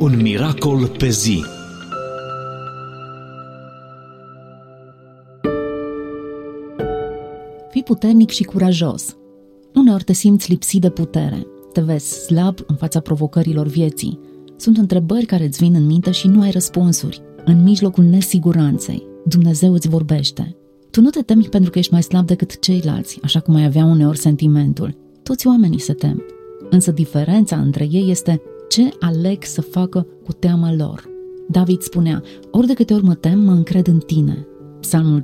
Un miracol pe zi. Fii puternic și curajos. Uneori te simți lipsit de putere, te vezi slab în fața provocărilor vieții. Sunt întrebări care îți vin în minte și nu ai răspunsuri. În mijlocul nesiguranței, Dumnezeu îți vorbește. Tu nu te temi pentru că ești mai slab decât ceilalți, așa cum ai avea uneori sentimentul. Toți oamenii se tem. Însă diferența între ei este ce aleg să facă cu teama lor. David spunea: ori de câte ori mă tem, mă încred în tine. Psalmul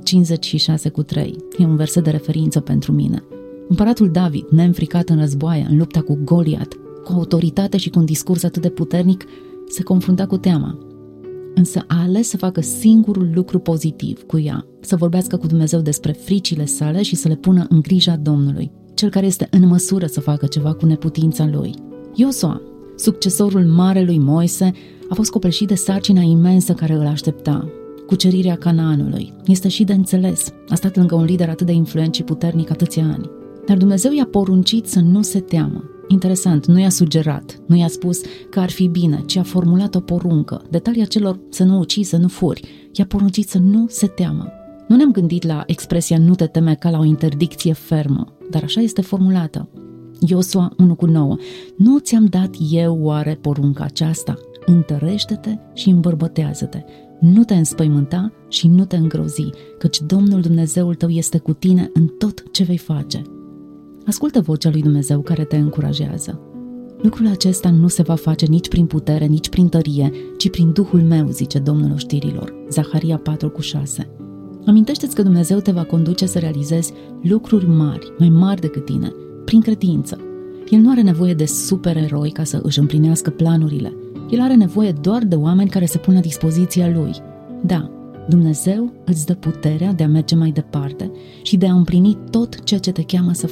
56:3 e un verset de referință pentru mine. Împăratul David, neînfricat în războaie, în lupta cu Goliat, cu autoritate și cu un discurs atât de puternic, se confrunta cu teama. Însă a ales să facă singurul lucru pozitiv cu ea, să vorbească cu Dumnezeu despre fricile sale și să le pună în grija Domnului, cel care este în măsură să facă ceva cu neputința lui. Iosua, succesorul marelui Moise, a fost copleșit de sarcina imensă care îl aștepta. Cucerirea Canaanului este și de înțeles. A stat lângă un lider atât de influent și puternic atâția ani. Dar Dumnezeu i-a poruncit să nu se teamă. Interesant, nu i-a sugerat, nu i-a spus că ar fi bine, ci a formulat o poruncă. Detalii celor să nu ucizi, să nu furi. I-a poruncit să nu se teamă. Nu ne-am gândit la expresia nu te teme ca la o interdicție fermă, dar așa este formulată. Iosua 1:9. Nu ți-am dat eu oare porunca aceasta? Întărește-te și îmbărbătează-te. Nu te înspăimânta și nu te îngrozi, căci Domnul Dumnezeul tău este cu tine în tot ce vei face. Ascultă vocea lui Dumnezeu care te încurajează. Lucrul acesta nu se va face nici prin putere, nici prin tărie, ci prin Duhul meu, zice Domnul oștirilor. Zaharia 4:6. Amintește-ți că Dumnezeu te va conduce să realizezi lucruri mari, mai mari decât tine, prin credință. El nu are nevoie de supereroi ca să își împlinească planurile. El are nevoie doar de oameni care se pun la dispoziția lui. Da, Dumnezeu îți dă puterea de a merge mai departe și de a împlini tot ceea ce te cheamă să